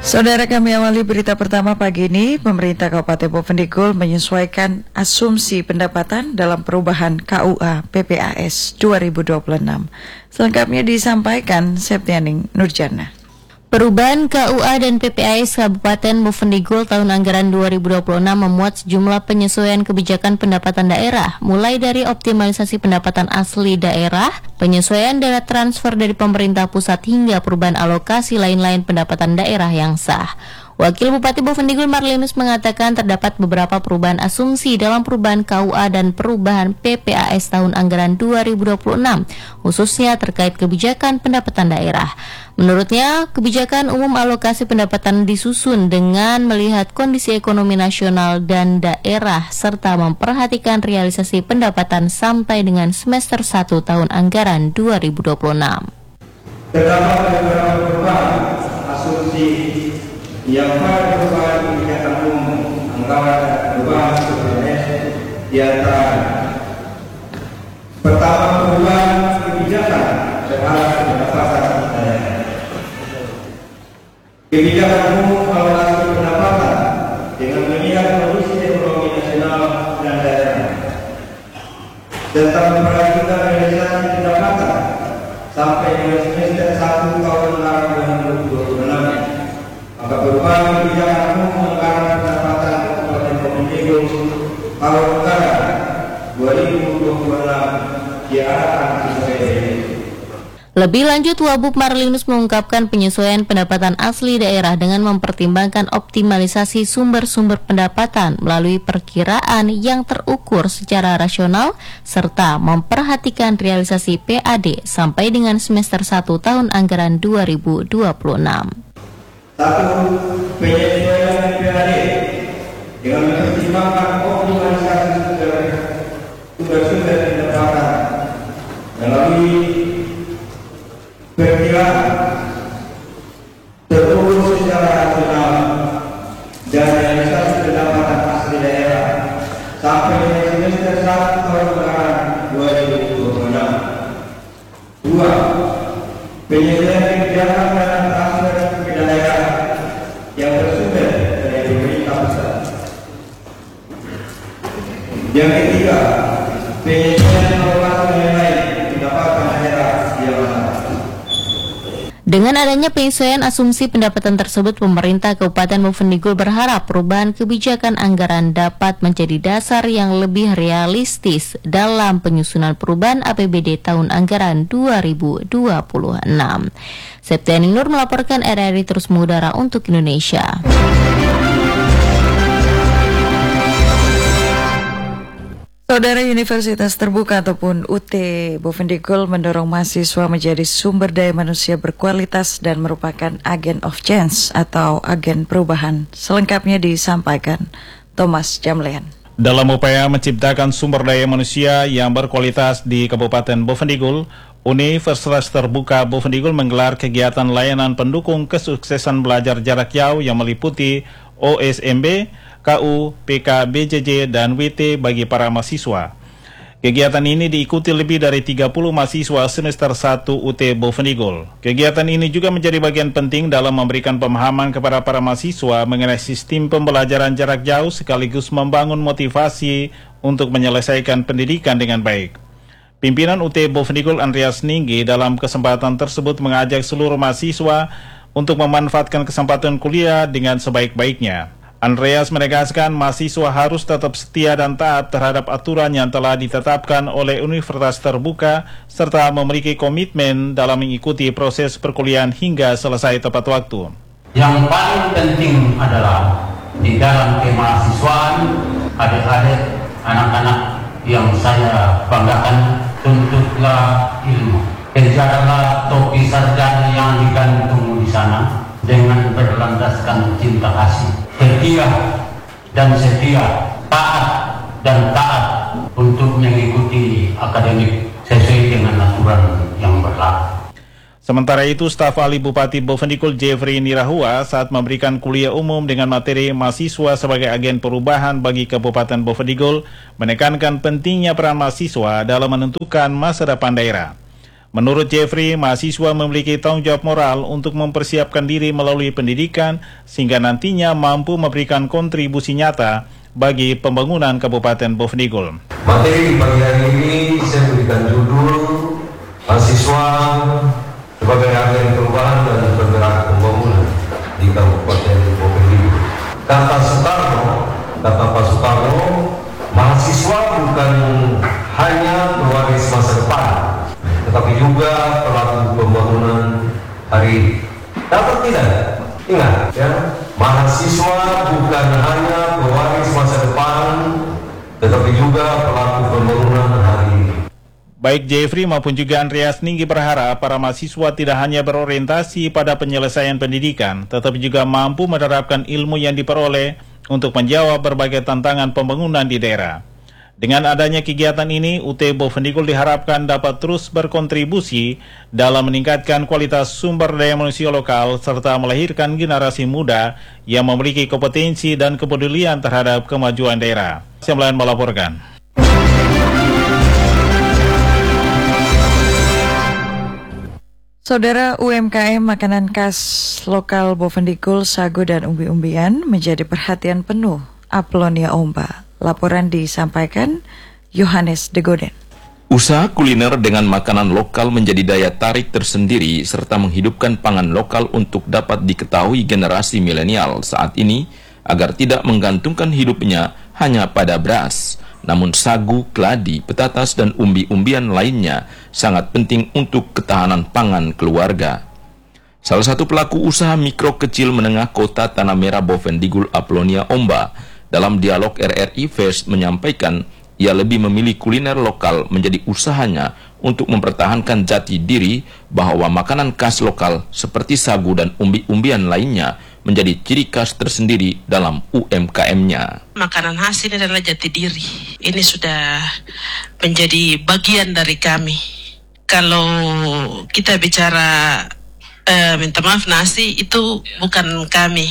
Saudara, kami awali berita pertama pagi ini. Pemerintah Kabupaten Bovendigul menyesuaikan asumsi pendapatan dalam perubahan KUA PPAS 2026. Selengkapnya disampaikan Septianing Nurjana. Perubahan KUA dan PPAS Kabupaten Bovendigul tahun anggaran 2026 memuat sejumlah penyesuaian kebijakan pendapatan daerah, mulai dari optimalisasi pendapatan asli daerah, penyesuaian dana transfer dari pemerintah pusat hingga perubahan alokasi lain-lain pendapatan daerah yang sah. Wakil Bupati Bovendigul Marlinus mengatakan terdapat beberapa perubahan asumsi dalam perubahan KUA dan perubahan PPAS tahun anggaran 2026, khususnya terkait kebijakan pendapatan daerah. Menurutnya, kebijakan umum alokasi pendapatan disusun dengan melihat kondisi ekonomi nasional dan daerah serta memperhatikan realisasi pendapatan sampai dengan semester 1 tahun anggaran 2026. Terdapat beberapa perubahan asumsi yang pada perubahan kebijakan umum anggaran perubahan PPAS di antara pertama, perubahan kebijakan terhadap pendapatan daerah. Kebijakan umum alokasi pendapatan dengan melihat kondisi ekonomi nasional dan daerah serta memperhatikan realisasi pendapatan sampai dengan semester 1 tahun anggaran 2026. Maka perubahan kebijakan umum anggaran pendapatan Kabupaten Bovendigul tahun anggaran 2026 diarahkan sesuai ini. Lebih lanjut, Wabub Marlinus mengungkapkan penyesuaian pendapatan asli daerah dengan mempertimbangkan optimalisasi sumber-sumber pendapatan melalui perkiraan yang terukur secara rasional serta memperhatikan realisasi PAD sampai dengan semester 1 tahun anggaran 2026. Satu, penyesuaian PAD dengan mempertimbangkan optimalisasi sumber-sumber pendapatan melalui perkiraan terukur secara rasional dan realisasi pendapatan asli daerah sampai dengan semester 1 tahun anggaran 2026. Dua, penyesuaian kebijakan dana transfer ke daerah yang bersumber dari pemerintah pusat. Yang ketiga, penyesuaian alokasi lain-lain pendapatan daerah yang mana. Dengan adanya penyesuaian asumsi pendapatan tersebut, pemerintah Kabupaten Bovendigul berharap perubahan kebijakan anggaran dapat menjadi dasar yang lebih realistis dalam penyusunan perubahan APBD tahun anggaran 2026. Septianing Nur melaporkan, RRI terus mengudara untuk Indonesia. Saudara, Universitas Terbuka ataupun UT Bovendigul mendorong mahasiswa menjadi sumber daya manusia berkualitas dan merupakan agen of change atau agen perubahan. Selengkapnya disampaikan Thomas Jamlean. Dalam upaya menciptakan sumber daya manusia yang berkualitas di Kabupaten Bovendigul, Universitas Terbuka Bovendigul menggelar kegiatan layanan pendukung kesuksesan belajar jarak jauh yang meliputi OSMB, KU, PK, BJJ, dan WT bagi para mahasiswa. Kegiatan ini diikuti lebih dari 30 mahasiswa semester 1 UT Bovendigul. Kegiatan ini juga menjadi bagian penting dalam memberikan pemahaman kepada para mahasiswa mengenai sistem pembelajaran jarak jauh sekaligus membangun motivasi untuk menyelesaikan pendidikan dengan baik. Pimpinan UT Bovendigul Andreas Ninggi dalam kesempatan tersebut mengajak seluruh mahasiswa untuk memanfaatkan kesempatan kuliah dengan sebaik-baiknya. Andreas menegaskan mahasiswa harus tetap setia dan taat terhadap aturan yang telah ditetapkan oleh Universitas Terbuka serta memiliki komitmen dalam mengikuti proses perkuliahan hingga selesai tepat waktu. Yang paling penting adalah di dalam kemahasiswaan, adik-adik, anak-anak yang saya banggakan, tuntutlah ilmu. Kejarlah topi sarjana yang digantung di sana dengan berlandaskan cinta kasih. Setia dan setia, taat dan taat untuk mengikuti akademik sesuai dengan aturan yang berlaku. Sementara itu, staf ahli Bupati Bovendigul Jeffrey Nirahua saat memberikan kuliah umum dengan materi mahasiswa sebagai agen perubahan bagi Kabupaten Bovendigul menekankan pentingnya peran mahasiswa dalam menentukan masa depan daerah. Menurut Jeffrey, mahasiswa memiliki tanggung jawab moral untuk mempersiapkan diri melalui pendidikan sehingga nantinya mampu memberikan kontribusi nyata bagi pembangunan Kabupaten Bovendigul. Materi pagi hari ini saya berikan judul mahasiswa sebagai agen perubahan dan penggerak pembangunan di Kabupaten Bovendigul. Kata Pak Soekarno, mahasiswa bukan hanya pewaris masa depan, tetapi juga pelaku pembangunan hari ini. Dapat tidak? Ingat ya, mahasiswa bukan hanya pewaris masa depan, tetapi juga pelaku pembangunan hari ini. Baik Jeffrey maupun juga Andreas Ninggi berharap para mahasiswa tidak hanya berorientasi pada penyelesaian pendidikan, tetapi juga mampu menerapkan ilmu yang diperoleh untuk menjawab berbagai tantangan pembangunan di daerah. Dengan adanya kegiatan ini, UT Bovendigul diharapkan dapat terus berkontribusi dalam meningkatkan kualitas sumber daya manusia lokal serta melahirkan generasi muda yang memiliki kompetensi dan kepedulian terhadap kemajuan daerah. Saya melaporkan. Saudara, UMKM makanan khas lokal Bovendigul, sagu dan umbi-umbian menjadi perhatian penuh Aplonia Omba. Laporan disampaikan Yohanes De Goden. Usaha kuliner dengan makanan lokal menjadi daya tarik tersendiri serta menghidupkan pangan lokal untuk dapat diketahui generasi milenial saat ini agar tidak menggantungkan hidupnya hanya pada beras. Namun sagu, keladi, petatas, dan umbi-umbian lainnya sangat penting untuk ketahanan pangan keluarga. Salah satu pelaku usaha mikro kecil menengah kota Tanah Merah Bovendigul, Aplonia Omba, dalam dialog RRI Fest menyampaikan ia lebih memilih kuliner lokal menjadi usahanya untuk mempertahankan jati diri bahwa makanan khas lokal seperti sagu dan umbi-umbian lainnya menjadi ciri khas tersendiri dalam UMKM-nya. Makanan khas ini adalah jati diri. Ini sudah menjadi bagian dari kami. Kalau kita bicara minta maaf nasi itu bukan kami,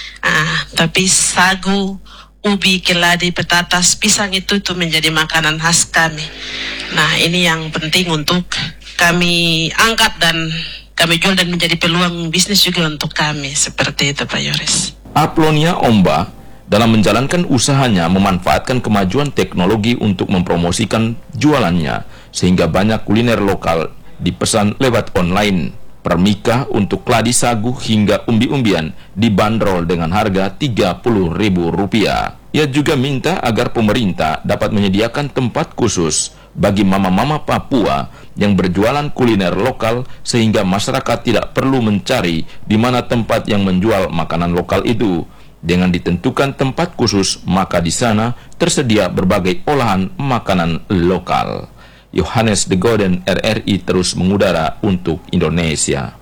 tapi sagu, ubi, keladi, petatas, pisang itu menjadi makanan khas kami. Nah, ini yang penting untuk kami angkat dan kami jual dan menjadi peluang bisnis juga untuk kami. Seperti itu Pak Yoris. Aplonia Omba dalam menjalankan usahanya memanfaatkan kemajuan teknologi untuk mempromosikan jualannya sehingga banyak kuliner lokal dipesan lewat online. Permika untuk keladi sagu hingga umbi-umbian dibanderol dengan harga Rp30.000. Ia juga minta agar pemerintah dapat menyediakan tempat khusus bagi mama-mama Papua yang berjualan kuliner lokal sehingga masyarakat tidak perlu mencari di mana tempat yang menjual makanan lokal itu. Dengan ditentukan tempat khusus, maka di sana tersedia berbagai olahan makanan lokal. Yohanes De Goden, RRI terus mengudara untuk Indonesia.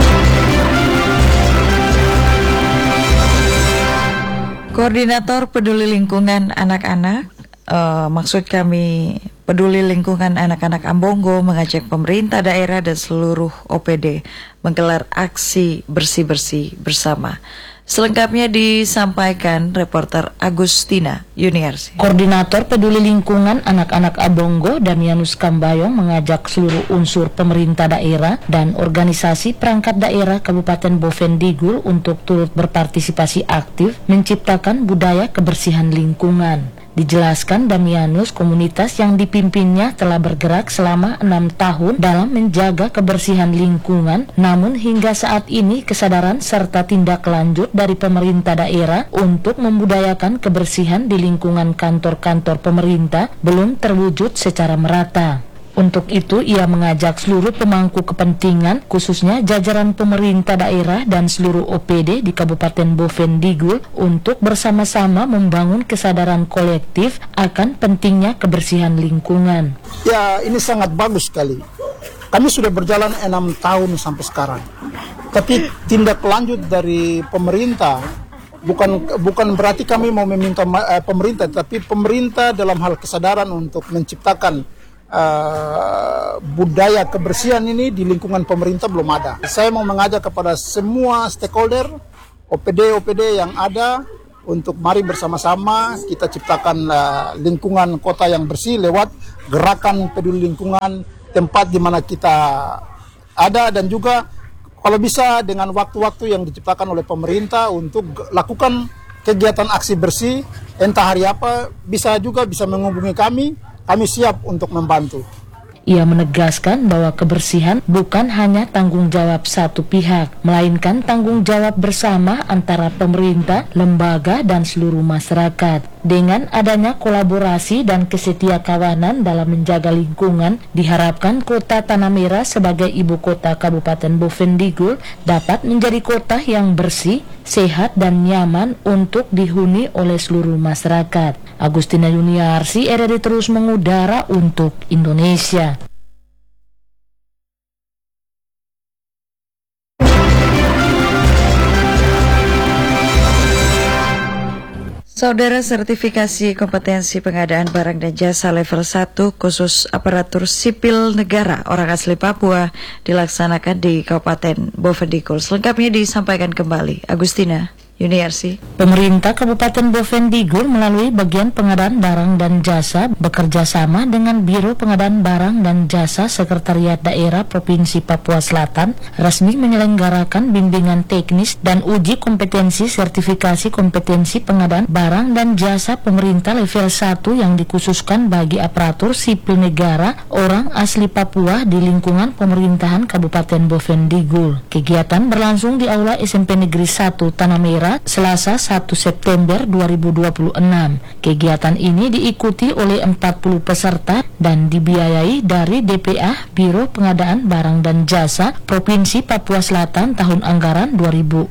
Koordinator Peduli Lingkungan Anak-anak, maksud kami Peduli Lingkungan Anak-anak Ambongo mengajak pemerintah daerah dan seluruh OPD menggelar aksi bersih-bersih bersama. Selengkapnya disampaikan reporter Agustina Yuniarsi. Koordinator Peduli Lingkungan Anak-anak Ambongo, Damianus Kambayong, mengajak seluruh unsur pemerintah daerah dan organisasi perangkat daerah Kabupaten Bovendigul untuk turut berpartisipasi aktif menciptakan budaya kebersihan lingkungan. Dijelaskan Damianus, komunitas yang dipimpinnya telah bergerak selama 6 tahun dalam menjaga kebersihan lingkungan, namun hingga saat ini kesadaran serta tindak lanjut dari pemerintah daerah untuk membudayakan kebersihan di lingkungan kantor-kantor pemerintah belum terwujud secara merata. Untuk itu, ia mengajak seluruh pemangku kepentingan, khususnya jajaran pemerintah daerah dan seluruh OPD di Kabupaten Bovendigul untuk bersama-sama membangun kesadaran kolektif akan pentingnya kebersihan lingkungan. Ya, ini sangat bagus sekali. Kami sudah berjalan 6 tahun sampai sekarang. Tapi tindak lanjut dari pemerintah bukan berarti kami mau meminta pemerintah, tapi pemerintah dalam hal kesadaran untuk menciptakan budaya kebersihan ini di lingkungan pemerintah belum ada. Saya mau mengajak kepada semua stakeholder, OPD yang ada, untuk mari bersama-sama kita ciptakan lingkungan kota yang bersih lewat gerakan peduli lingkungan tempat di mana kita ada, dan juga kalau bisa dengan waktu-waktu yang diciptakan oleh pemerintah untuk lakukan kegiatan aksi bersih, entah hari apa, bisa menghubungi kami siap untuk membantu. Ia menegaskan bahwa kebersihan bukan hanya tanggung jawab satu pihak, melainkan tanggung jawab bersama antara pemerintah, lembaga, dan seluruh masyarakat. Dengan adanya kolaborasi dan kesetiakawanan dalam menjaga lingkungan, diharapkan kota Tanah Merah sebagai ibu kota Kabupaten Bovendigul dapat menjadi kota yang bersih, sehat, dan nyaman untuk dihuni oleh seluruh masyarakat. Agustina Yuniarsi, RRI terus mengudara untuk Indonesia. Saudara, sertifikasi kompetensi pengadaan barang dan jasa level 1 khusus aparatur sipil negara orang asli Papua dilaksanakan di Kabupaten Bovendigul. Selengkapnya disampaikan kembali Agustina Yuniarsi. Pemerintah Kabupaten Bovendigul melalui Bagian Pengadaan Barang dan Jasa bekerja sama dengan Biro Pengadaan Barang dan Jasa Sekretariat Daerah Provinsi Papua Selatan resmi menyelenggarakan bimbingan teknis dan uji kompetensi sertifikasi kompetensi pengadaan barang dan jasa pemerintah level 1 yang dikhususkan bagi aparatur sipil negara orang asli Papua di lingkungan pemerintahan Kabupaten Bovendigul. Kegiatan berlangsung di Aula SMP Negeri 1 Tanah Merah Selasa 1 September 2026. Kegiatan ini diikuti oleh 40 peserta dan dibiayai dari DPA Biro Pengadaan Barang dan Jasa Provinsi Papua Selatan tahun anggaran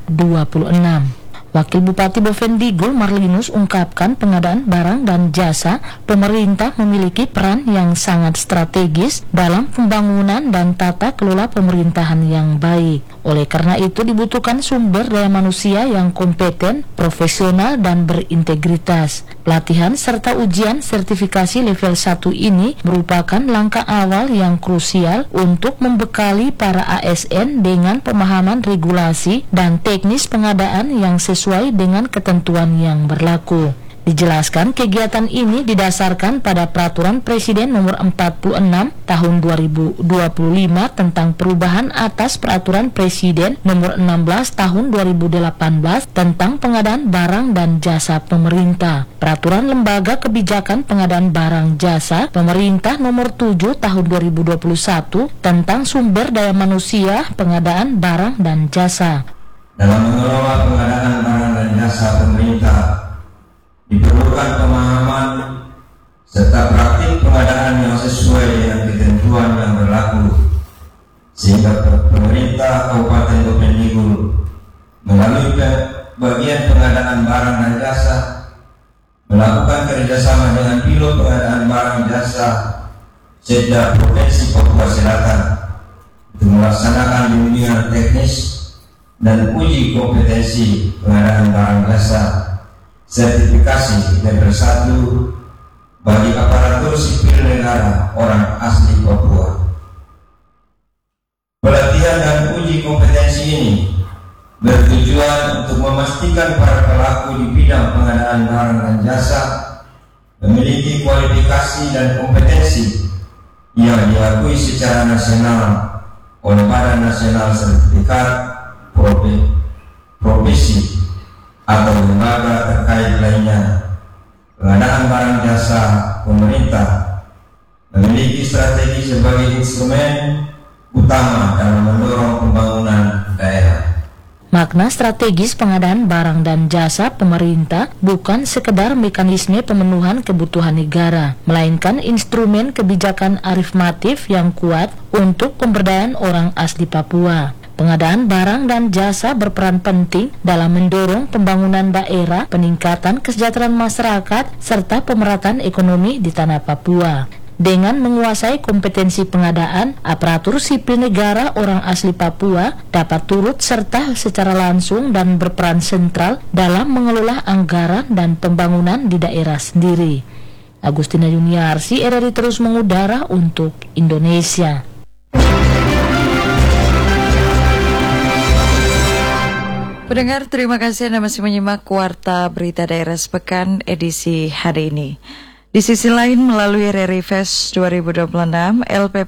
2026. Wakil Bupati Bovendigul Marlinus ungkapkan pengadaan barang dan jasa pemerintah memiliki peran yang sangat strategis dalam pembangunan dan tata kelola pemerintahan yang baik. Oleh karena itu dibutuhkan sumber daya manusia yang kompeten, profesional, dan berintegritas. Pelatihan serta ujian sertifikasi level 1 ini merupakan langkah awal yang krusial untuk membekali para ASN dengan pemahaman regulasi dan teknis pengadaan yang sesuai dengan ketentuan yang berlaku. Dijelaskan kegiatan ini didasarkan pada Peraturan Presiden Nomor 46 Tahun 2025 tentang perubahan atas Peraturan Presiden Nomor 16 Tahun 2018 tentang pengadaan barang dan jasa pemerintah, Peraturan Lembaga Kebijakan Pengadaan Barang Jasa Pemerintah Nomor 7 Tahun 2021 tentang sumber daya manusia pengadaan barang dan jasa. Dalam mengelola pengadaan barang dan jasa pemerintah, diperlukan pemahaman serta praktik pengadaan yang sesuai dengan ketentuan yang berlaku, sehingga pemerintah Kabupaten Bovendigul melalui Bagian Pengadaan Barang dan Jasa melakukan kerjasama dengan Biro Pengadaan Barang Jasa Setda Provinsi Papua Selatan untuk melaksanakan bimbingan teknis dan uji kompetensi pengadaan barang jasa sertifikasi level 1 bagi aparatur sipil negara orang asli Papua. Pelatihan dan uji kompetensi ini bertujuan untuk memastikan para pelaku di bidang pengadaan barang dan jasa memiliki kualifikasi dan kompetensi yang diakui secara nasional oleh Badan Nasional Sertifikat Profesi atau lembaga terkait lainnya. Pengadaan barang jasa pemerintah memiliki strategi sebagai instrumen utama dalam mendorong pembangunan daerah. Makna strategis pengadaan barang dan jasa pemerintah bukan sekedar mekanisme pemenuhan kebutuhan negara, melainkan instrumen kebijakan afirmatif yang kuat untuk pemberdayaan orang asli Papua. Pengadaan barang dan jasa berperan penting dalam mendorong pembangunan daerah, peningkatan kesejahteraan masyarakat, serta pemerataan ekonomi di tanah Papua. Dengan menguasai kompetensi pengadaan, aparatur sipil negara orang asli Papua dapat turut serta secara langsung dan berperan sentral dalam mengelola anggaran dan pembangunan di daerah sendiri. Agustina Yuniarsi, RRI terus mengudara untuk Indonesia. Pendengar, terima kasih Anda masih menyimak Warta Berita Daerah Sepekan edisi hari ini. Di sisi lain, melalui RRI Fest 2026, LPP